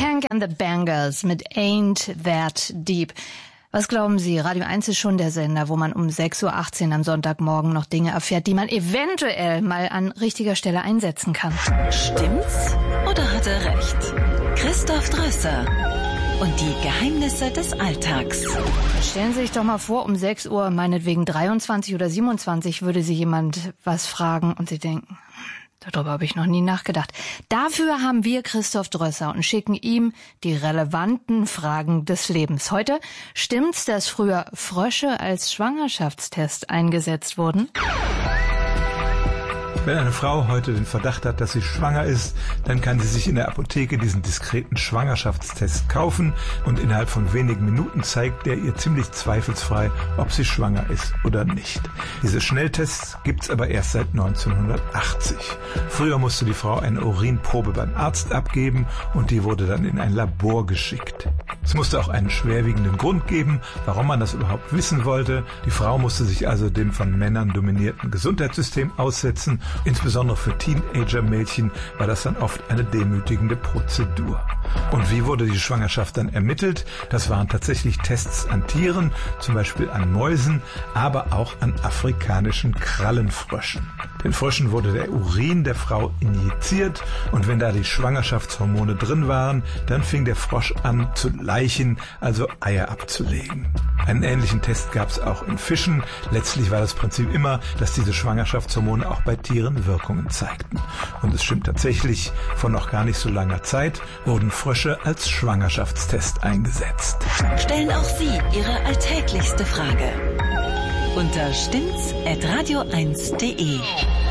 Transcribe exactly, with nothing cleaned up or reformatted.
Skank and the Bangers mit Ain't That Deep. Was glauben Sie, Radio eins ist schon der Sender, wo man um sechs Uhr achtzehn am Sonntagmorgen noch Dinge erfährt, die man eventuell mal an richtiger Stelle einsetzen kann. Stimmt's oder hat er recht? Christoph Drösser und die Geheimnisse des Alltags. Stellen Sie sich doch mal vor, um sechs Uhr, meinetwegen dreiundzwanzig oder siebenundzwanzig, würde Sie jemand was fragen und Sie denken, darüber habe ich noch nie nachgedacht. Dafür haben wir Christoph Drösser und schicken ihm die relevanten Fragen des Lebens. Heute, stimmt's, dass früher Frösche als Schwangerschaftstest eingesetzt wurden? Wenn eine Frau heute den Verdacht hat, dass sie schwanger ist, dann kann sie sich in der Apotheke diesen diskreten Schwangerschaftstest kaufen und innerhalb von wenigen Minuten zeigt der ihr ziemlich zweifelsfrei, ob sie schwanger ist oder nicht. Diese Schnelltests gibt's aber erst seit neunzehnhundertachtzig. Früher musste die Frau eine Urinprobe beim Arzt abgeben und die wurde dann in ein Labor geschickt. Es musste auch einen schwerwiegenden Grund geben, warum man das überhaupt wissen wollte. Die Frau musste sich also dem von Männern dominierten Gesundheitssystem aussetzen. Insbesondere für Teenager-Mädchen war das dann oft eine demütigende Prozedur. Und wie wurde die Schwangerschaft dann ermittelt? Das waren tatsächlich Tests an Tieren, zum Beispiel an Mäusen, aber auch an afrikanischen Krallenfröschen. Den Fröschen wurde der Urin der Frau injiziert und wenn da die Schwangerschaftshormone drin waren, dann fing der Frosch an zu laichen, also Eier abzulegen. Einen ähnlichen Test gab es auch in Fischen. Letztlich war das Prinzip immer, dass diese Schwangerschaftshormone auch bei Tieren Wirkungen zeigten. Und es stimmt tatsächlich, vor noch gar nicht so langer Zeit wurden Frösche als Schwangerschaftstest eingesetzt. Stellen auch Sie Ihre alltäglichste Frage unter stimmt's at radio eins punkt de.